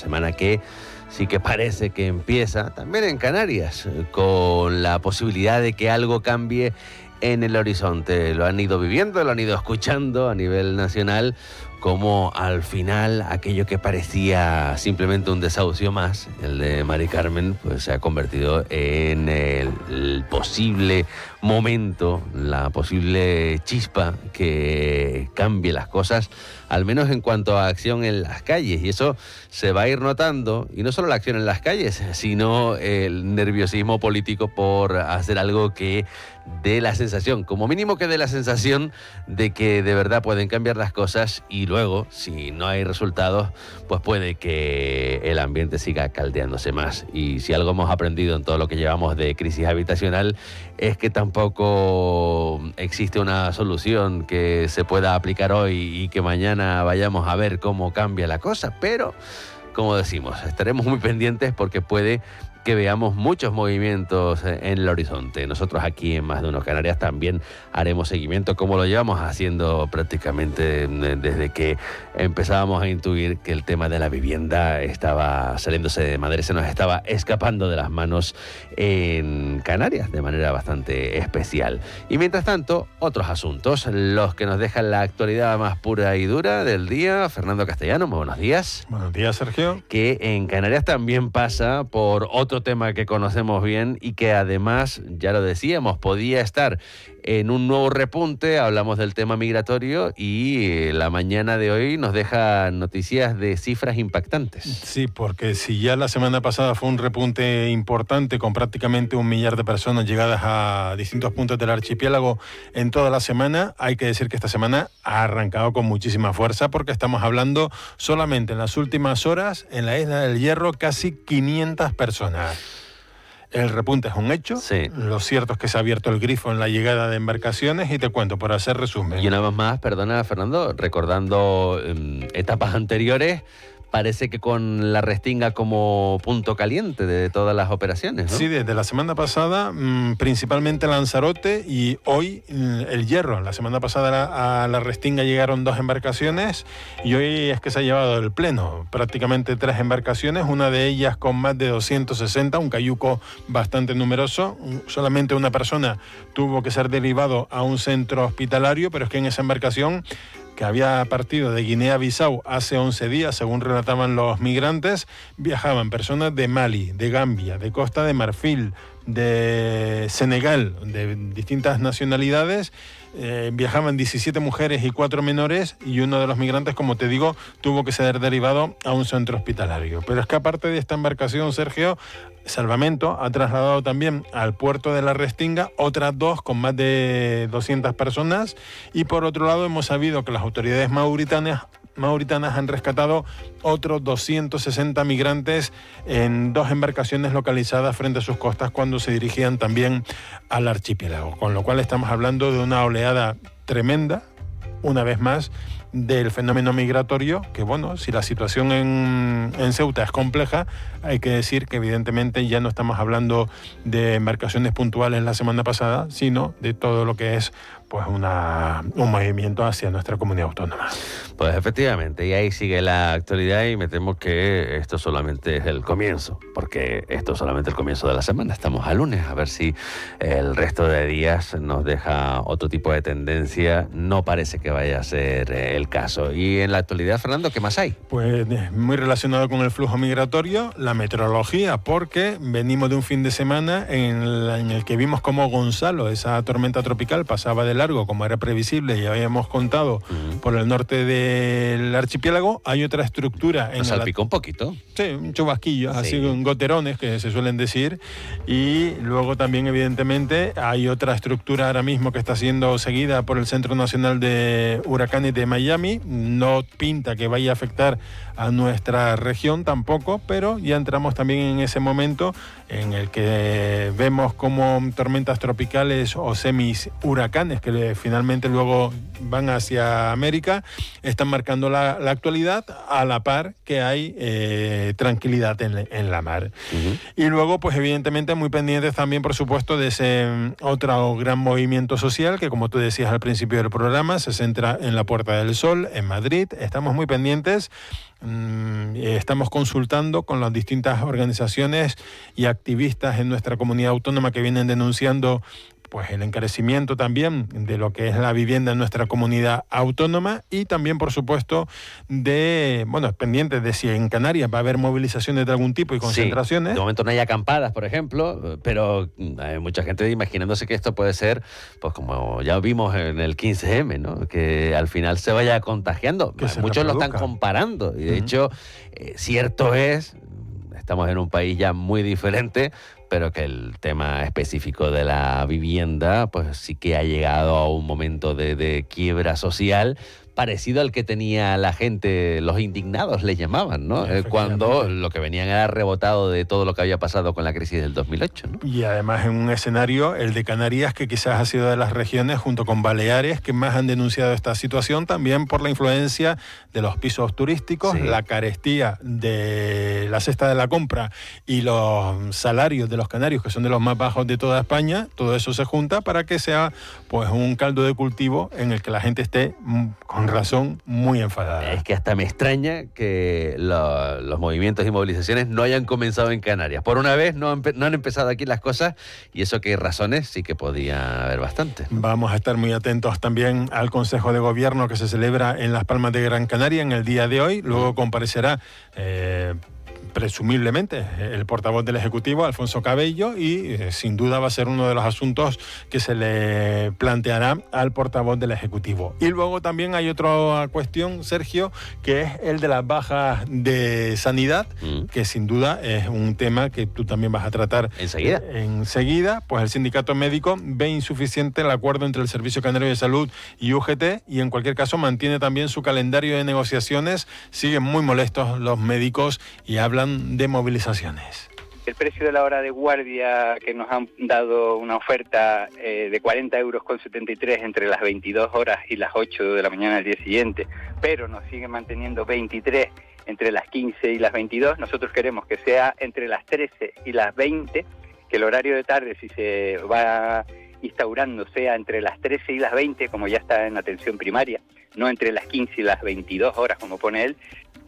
semana que sí que parece que empieza, también en Canarias, con la posibilidad de que algo cambie en el horizonte. Lo han ido viviendo, lo han ido escuchando a nivel nacional, como al final aquello que parecía simplemente un desahucio más, el de Mari Carmen, pues se ha convertido en el posible momento, la posible chispa que cambie las cosas, al menos en cuanto a acción en las calles. Y eso se va a ir notando, y no solo la acción en las calles, sino el nerviosismo político por hacer algo que dé la sensación, como mínimo que dé la sensación de que de verdad pueden cambiar las cosas, y luego, si no hay resultados, pues puede que el ambiente siga caldeándose más. Y si algo hemos aprendido en todo lo que llevamos de crisis habitacional, es que tampoco existe una solución que se pueda aplicar hoy y que mañana vayamos a ver cómo cambia la cosa. Pero, como decimos, estaremos muy pendientes porque puede que veamos muchos movimientos en el horizonte. Nosotros aquí en Más de Uno Canarias también haremos seguimiento, como lo llevamos haciendo prácticamente desde que empezábamos a intuir que el tema de la vivienda estaba saliéndose de madera, se nos estaba escapando de las manos en Canarias de manera bastante especial. Y mientras tanto, otros asuntos, los que nos dejan la actualidad más pura y dura del día. Fernando Castellano, muy buenos días. Buenos días, Sergio. Que en Canarias también pasa por otro tema que conocemos bien y que además, ya lo decíamos, podía estar en un nuevo repunte. Hablamos del tema migratorio y la mañana de hoy nos deja noticias de cifras impactantes. Sí, porque si ya la semana pasada fue un repunte importante con prácticamente 1 millar de personas llegadas a distintos puntos del archipiélago en toda la semana, hay que decir que esta semana ha arrancado con muchísima fuerza, porque estamos hablando solamente en las últimas horas en la Isla del Hierro casi 500 personas. El repunte es un hecho. Sí. Lo cierto es que se ha abierto el grifo en la llegada de embarcaciones y te cuento, por hacer resumen. Y una vez más, perdona Fernando, recordando etapas anteriores, parece que con la Restinga como punto caliente de todas las operaciones, ¿no? Sí, desde la semana pasada, principalmente Lanzarote, y hoy el Hierro. La semana pasada a la Restinga llegaron 2 embarcaciones y hoy es que se ha llevado el pleno, prácticamente 3 embarcaciones, una de ellas con más de 260, un cayuco bastante numeroso. Solamente una persona tuvo que ser derivado a un centro hospitalario, pero es que en esa embarcación, que había partido de Guinea-Bissau hace 11 días, según relataban los migrantes, viajaban personas de Mali, de Gambia, de Costa de Marfil, de Senegal, de distintas nacionalidades. Viajaban 17 mujeres y 4 menores, y uno de los migrantes, como te digo, tuvo que ser derivado a un centro hospitalario. Pero es que aparte de esta embarcación, Sergio, Salvamento ha trasladado también al puerto de la Restinga otras 2 con más de 200 personas, y por otro lado hemos sabido que las autoridades mauritanas han rescatado otros 260 migrantes en 2 embarcaciones localizadas frente a sus costas cuando se dirigían también al archipiélago. Con lo cual estamos hablando de una oleada tremenda, una vez más, del fenómeno migratorio, que bueno, si la situación en Ceuta es compleja, hay que decir que evidentemente ya no estamos hablando de embarcaciones puntuales la semana pasada, sino de todo lo que es pues un movimiento hacia nuestra comunidad autónoma. Pues efectivamente, y ahí sigue la actualidad, y me temo que esto solamente es el comienzo, porque esto es solamente el comienzo de la semana. Estamos a lunes, a ver si el resto de días nos deja otro tipo de tendencia. No parece que vaya a ser el caso. Y en la actualidad, Fernando, ¿qué más hay? Pues muy relacionado con el flujo migratorio, la meteorología, porque venimos de un fin de semana en el que vimos cómo Gonzalo, esa tormenta tropical, pasaba de largo, como era previsible y habíamos contado, por el norte del archipiélago. Hay otra estructura. ¿Nos salpicó un poquito? Sí, un chubasquillo, sí, así con goterones que se suelen decir. Y luego también, evidentemente, hay otra estructura ahora mismo que está siendo seguida por el Centro Nacional de Huracanes de Miami. No pinta que vaya a afectar a nuestra región tampoco, pero ya entramos también en ese momento en el que vemos como tormentas tropicales o semis huracanes, que que finalmente luego van hacia América, están marcando la actualidad a la par que hay tranquilidad en la mar. Y luego, pues evidentemente muy pendientes también, por supuesto, de ese otro gran movimiento social que, como tú decías al principio del programa, se centra en la Puerta del Sol, en Madrid. Estamos muy pendientes. Estamos consultando con las distintas organizaciones y activistas en nuestra comunidad autónoma que vienen denunciando pues el encarecimiento también de lo que es la vivienda en nuestra comunidad autónoma y también, por supuesto, pendientes de si en Canarias va a haber movilizaciones de algún tipo y concentraciones. Sí, de momento no hay acampadas, por ejemplo, pero hay mucha gente imaginándose que esto puede ser, pues como ya vimos en el 15M, ¿no? Que al final se vaya contagiando. Muchos lo están comparando y de hecho, cierto es, estamos en un país ya muy diferente, pero que el tema específico de la vivienda, pues sí que ha llegado a un momento de quiebra social parecido al que tenía la gente, los indignados les llamaban, ¿no? Cuando lo que venían era rebotado de todo lo que había pasado con la crisis del 2008, ¿no? Y además en un escenario, el de Canarias, que quizás ha sido de las regiones, junto con Baleares, que más han denunciado esta situación, también por la influencia de los pisos turísticos, la carestía de la cesta de la compra y los salarios de los canarios, que son de los más bajos de toda España. Todo eso se junta para que sea pues un caldo de cultivo en el que la gente esté con razón muy enfadada. Es que hasta me extraña que los movimientos y movilizaciones no hayan comenzado en Canarias. Por una vez no han empezado aquí las cosas, y eso que razones sí que podía haber bastante, ¿no? Vamos a estar muy atentos también al Consejo de Gobierno que se celebra en Las Palmas de Gran Canaria en el día de hoy. Luego comparecerá presumiblemente el portavoz del Ejecutivo, Alfonso Cabello, y sin duda va a ser uno de los asuntos que se le planteará al portavoz del Ejecutivo. Y luego también hay otra cuestión, Sergio, que es el de las bajas de sanidad, que sin duda es un tema que tú también vas a tratar enseguida. Pues el sindicato médico ve insuficiente el acuerdo entre el Servicio Canario de Salud y UGT, y en cualquier caso mantiene también su calendario de negociaciones. Siguen muy molestos los médicos y hablan de movilizaciones. El precio de la hora de guardia, que nos han dado una oferta de 40,73 € entre las 22 horas y las 8 de la mañana del día siguiente, pero nos siguen manteniendo 23 entre las 15 y las 22. Nosotros queremos que sea entre las 13 y las 20, que el horario de tarde, si se va instaurando, sea entre las 13 y las 20, como ya está en atención primaria, no entre las 15 y las 22 horas, como pone él.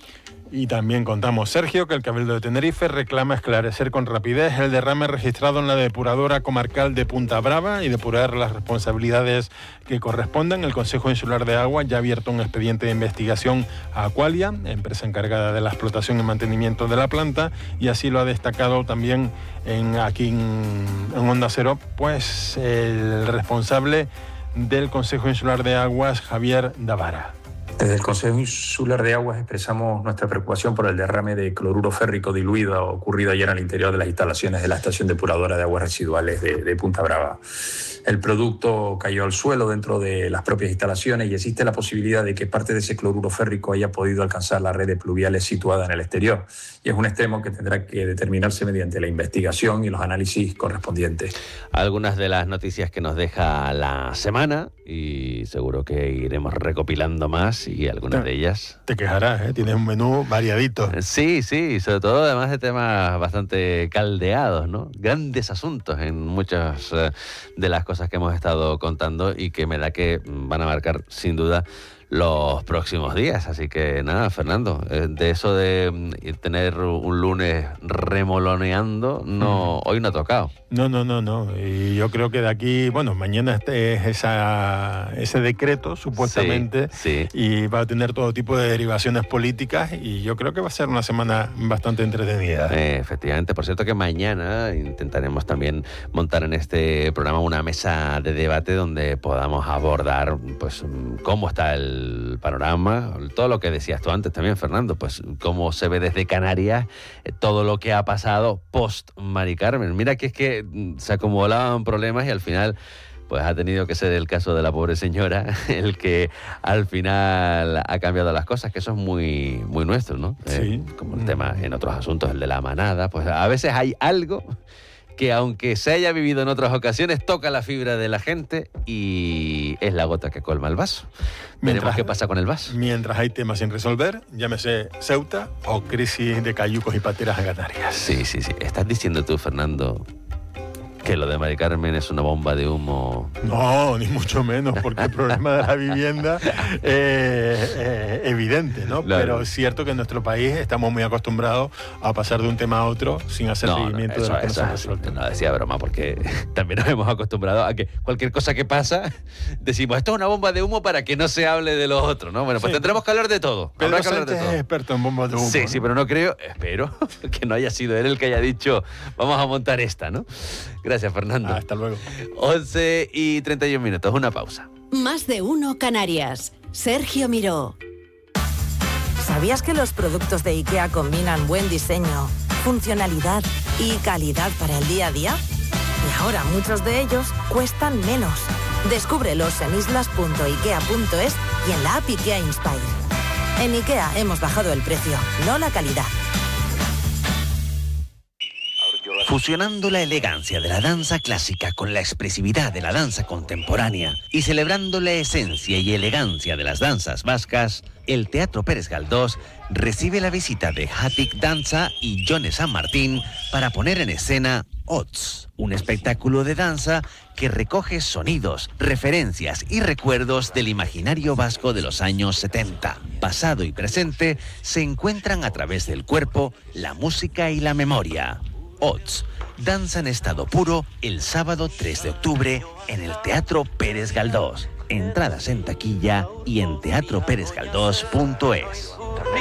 Y también contamos, Sergio, que el Cabildo de Tenerife reclama esclarecer con rapidez el derrame registrado en la depuradora comarcal de Punta Brava y depurar las responsabilidades que correspondan. El Consejo Insular de Agua ya ha abierto un expediente de investigación a Aqualia, empresa encargada de la explotación y mantenimiento de la planta, y así lo ha destacado también aquí en Onda Cero, pues el responsable del Consejo Insular de Aguas, Javier Davara. Desde el Consejo Insular de Aguas expresamos nuestra preocupación por el derrame de cloruro férrico diluido ocurrido ayer al interior de las instalaciones de la estación depuradora de aguas residuales de Punta Brava. El producto cayó al suelo dentro de las propias instalaciones y existe la posibilidad de que parte de ese cloruro férrico haya podido alcanzar las redes pluviales situadas en el exterior. Y es un extremo que tendrá que determinarse mediante la investigación y los análisis correspondientes. Algunas de las noticias que nos deja la semana, y seguro que iremos recopilando más, y algunas de ellas... Te quejarás, tienes un menú variadito. Sí, sobre todo además de temas bastante caldeados, ¿no? Grandes asuntos en muchas de las cosas que hemos estado contando y que me da que van a marcar sin duda los próximos días. Así que nada, Fernando, de eso de tener un lunes remoloneando, hoy no ha tocado. No. Y yo creo que de aquí, mañana es ese decreto, supuestamente, sí. Y va a tener todo tipo de derivaciones políticas, y yo creo que va a ser una semana bastante entretenida. Efectivamente, por cierto que mañana intentaremos también montar en este programa una mesa de debate donde podamos abordar pues cómo está el panorama, todo lo que decías tú antes también, Fernando, pues cómo se ve desde Canarias todo lo que ha pasado post Mari Carmen. Mira que es que se acumulaban problemas y al final pues ha tenido que ser el caso de la pobre señora el que al final ha cambiado las cosas, que eso es muy, muy nuestro, ¿no? Sí. Como el tema en otros asuntos, el de la manada, pues a veces hay algo que aunque se haya vivido en otras ocasiones, toca la fibra de la gente y es la gota que colma el vaso. Veremos qué pasa con el vaso. Mientras hay temas sin resolver, llámese Ceuta o crisis de cayucos y pateras en Canarias. Sí. ¿Estás diciendo tú, Fernando, que lo de Mari Carmen es una bomba de humo? No, ni mucho menos, porque el problema de la vivienda es evidente, ¿no? Claro. Pero es cierto que en nuestro país estamos muy acostumbrados a pasar de un tema a otro sin hacer seguimiento de lo que nos ha resuelto. No, decía broma, porque también nos hemos acostumbrado a que cualquier cosa que pasa, decimos, esto es una bomba de humo para que no se hable de los otros, ¿no? Bueno, pues tendremos que hablar de todo. Pedro Sánchez es experto en bombas de humo. Sí, pero no espero que no haya sido él el que haya dicho, vamos a montar esta, ¿no? Gracias, Fernando. Hasta luego. 11:31, una pausa. Más de uno Canarias. Sergio Miró. ¿Sabías que los productos de IKEA combinan buen diseño, funcionalidad y calidad para el día a día? Y ahora muchos de ellos cuestan menos. Descúbrelos en islas.ikea.es y en la app IKEA Inspire. En IKEA hemos bajado el precio, no la calidad. Fusionando la elegancia de la danza clásica con la expresividad de la danza contemporánea y celebrando la esencia y elegancia de las danzas vascas, el Teatro Pérez Galdós recibe la visita de Hatik Danza y Jone San Martín para poner en escena Ots, un espectáculo de danza que recoge sonidos, referencias y recuerdos del imaginario vasco de los años 70. Pasado y presente se encuentran a través del cuerpo, la música y la memoria. Ots, danza en estado puro, el sábado 3 de octubre en el Teatro Pérez Galdós. Entradas en taquilla y en teatropérezgaldós.es.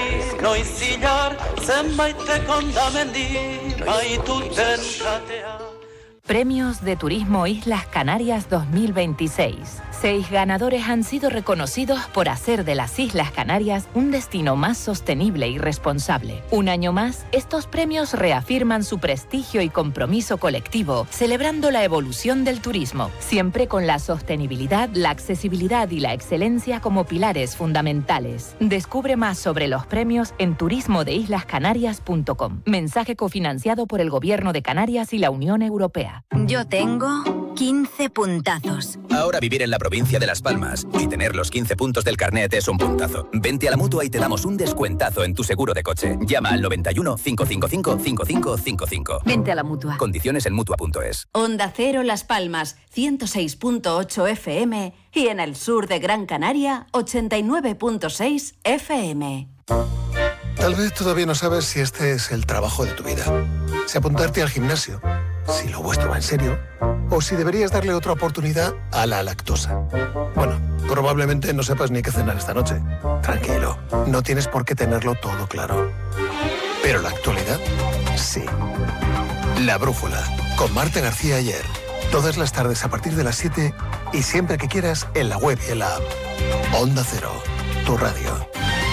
Premios de Turismo Islas Canarias 2026. 6 ganadores han sido reconocidos por hacer de las Islas Canarias un destino más sostenible y responsable. Un año más, estos premios reafirman su prestigio y compromiso colectivo, celebrando la evolución del turismo, siempre con la sostenibilidad, la accesibilidad y la excelencia como pilares fundamentales. Descubre más sobre los premios en turismodeislascanarias.com. Mensaje cofinanciado por el Gobierno de Canarias y la Unión Europea. Yo tengo 15 puntazos. Ahora vivir en la provincia de Las Palmas y tener los 15 puntos del carnet es un puntazo. Vente a la Mutua y te damos un descuentazo en tu seguro de coche. Llama al 91 555 5555. Vente a la Mutua. Condiciones en Mutua.es. Onda Cero Las Palmas, 106.8 FM y en el sur de Gran Canaria, 89.6 FM. Tal vez todavía no sabes si este es el trabajo de tu vida. Si apuntarte al gimnasio, si lo vuestro va en serio, o si deberías darle otra oportunidad a la lactosa. Bueno, probablemente no sepas ni qué cenar esta noche. Tranquilo, no tienes por qué tenerlo todo claro. Pero la actualidad, sí. La Brújula, con Marta García Ayer. Todas las tardes a partir de las 7 y siempre que quieras en la web y en la app. Onda Cero, tu radio.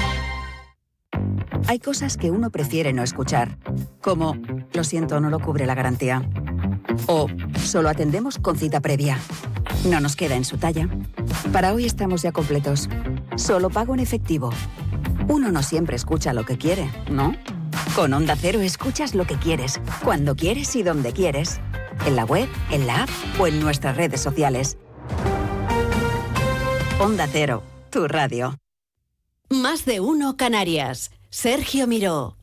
Hay cosas que uno prefiere no escuchar, como lo siento, no lo cubre la garantía. O solo atendemos con cita previa. No nos queda en su talla. Para hoy estamos ya completos. Solo pago en efectivo. Uno no siempre escucha lo que quiere, ¿no? Con Onda Cero escuchas lo que quieres, cuando quieres y donde quieres. En la web, en la app o en nuestras redes sociales. Onda Cero, tu radio. Más de uno Canarias. Sergio Miró.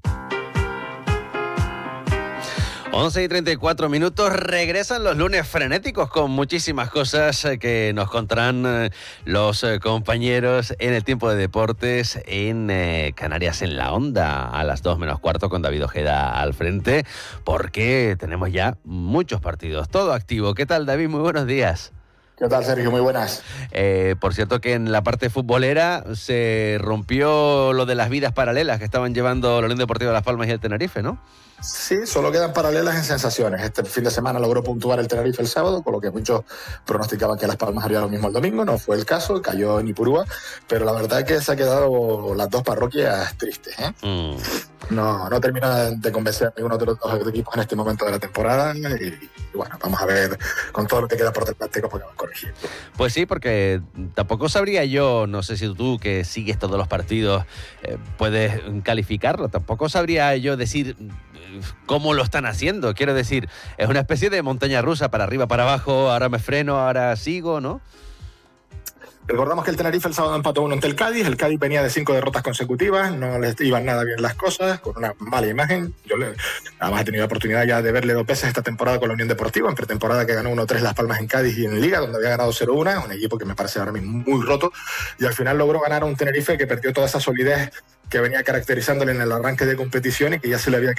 11:34, regresan los lunes frenéticos con muchísimas cosas que nos contarán los compañeros en el tiempo de deportes en Canarias en la Onda a las 2 menos cuarto con David Ojeda al frente, porque tenemos ya muchos partidos, todo activo. ¿Qué tal, David? Muy buenos días. ¿Qué tal, Sergio? Muy buenas. Por cierto que en la parte futbolera se rompió lo de las vidas paralelas que estaban llevando la Unión Deportiva de Las Palmas y el Tenerife, ¿no? Sí, solo quedan paralelas en sensaciones. Este fin de semana logró puntuar el Tenerife el sábado, con lo que muchos pronosticaban que Las Palmas haría lo mismo el domingo. No fue el caso, cayó en Ipurúa, pero la verdad es que se han quedado las dos parroquias tristes, ¿eh? No termina de convencer a ninguno de los dos equipos en este momento de la temporada y bueno, vamos a ver con todo lo que queda por delante cómo podemos corregir. Pues sí, porque tampoco sabría yo, no sé si tú que sigues todos los partidos puedes calificarlo, tampoco sabría yo decir cómo lo están haciendo. Quiero decir, es una especie de montaña rusa, para arriba, para abajo, ahora me freno, ahora sigo, ¿no? Recordamos que el Tenerife el sábado empató 1 ante el Cádiz. El Cádiz venía de 5 derrotas consecutivas, no les iban nada bien las cosas, con una mala imagen. Además he tenido la oportunidad ya de verle 2 veces esta temporada con la Unión Deportiva, en pretemporada que ganó 1-3 Las Palmas en Cádiz y en Liga, donde había ganado 0-1, un equipo que me parece ahora mismo muy roto, y al final logró ganar a un Tenerife que perdió toda esa solidez que venía caracterizándole en el arranque de competición y que ya se le había